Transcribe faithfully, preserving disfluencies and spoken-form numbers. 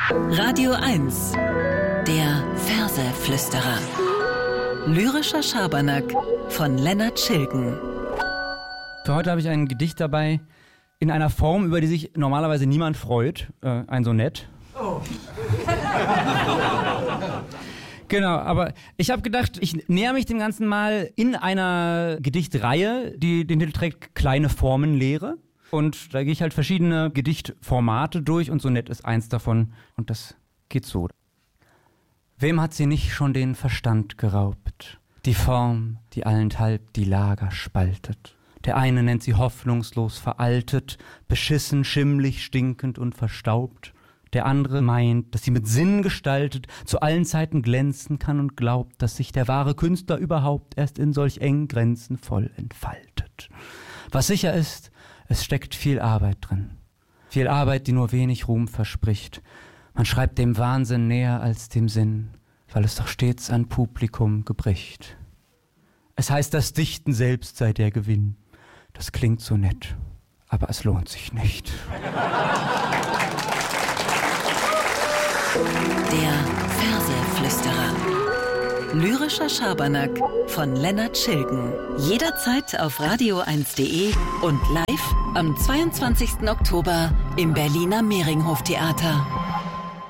Radio eins, der Verseflüsterer. Lyrischer Schabernack von Lennart Schilgen. Für heute habe ich ein Gedicht dabei, in einer Form, über die sich normalerweise niemand freut. Äh, ein Sonett. Oh. Genau, aber ich habe gedacht, ich näher mich dem Ganzen mal in einer Gedichtreihe, die den Titel trägt Kleine Formenlehre. Und da gehe ich halt verschiedene Gedichtformate durch und Sonett ist eins davon. Und das geht so. Wem hat sie nicht schon den Verstand geraubt? Die Form, die allenthalb die Lager spaltet. Der eine nennt sie hoffnungslos veraltet, beschissen, schimmlig, stinkend und verstaubt. Der andere meint, dass sie mit Sinn gestaltet, zu allen Zeiten glänzen kann und glaubt, dass sich der wahre Künstler überhaupt erst in solch engen Grenzen voll entfaltet. Was sicher ist, es steckt viel Arbeit drin. Viel Arbeit, die nur wenig Ruhm verspricht. Man schreibt dem Wahnsinn näher als dem Sinn, weil es doch stets an Publikum gebricht. Es heißt, das Dichten selbst sei der Gewinn. Das klingt so nett, aber es lohnt sich nicht. Der Verseflüsterer. Lyrischer Schabernack von Lennart Schilgen. Jederzeit auf radio eins punkt de und live am zweiundzwanzigsten Oktober im Berliner Mehringhof Theater.